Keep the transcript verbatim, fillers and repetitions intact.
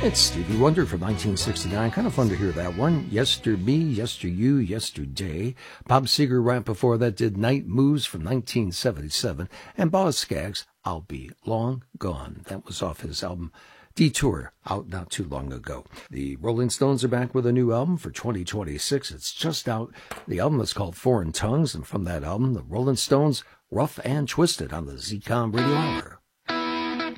It's Stevie Wonder from nineteen sixty-nine. Kind of fun to hear that one. Yester Me, Yester You, Yesterday. Bob Seger right before that did Night Moves from nineteen seventy-seven. And Boz Scaggs, I'll Be Long Gone. That was off his album Detour, out not too long ago. The Rolling Stones are back with a new album for twenty twenty-six. It's just out. The album is called Foreign Tongues, and from that album, the Rolling Stones, Rough and Twisted on the Z COM Radio Hour.